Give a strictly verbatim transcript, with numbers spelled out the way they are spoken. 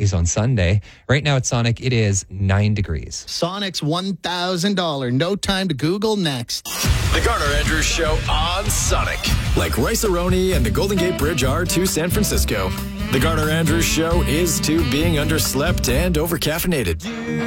degrees on Sunday. Right now at Sonic, it is nine degrees. Sonic's one thousand dollars No Time to Google next. The Garner Andrews Show on Sonic. Like Rice-A-Roni and the Golden Gate Bridge are to San Francisco. The Garner Andrews Show is to being underslept and overcaffeinated.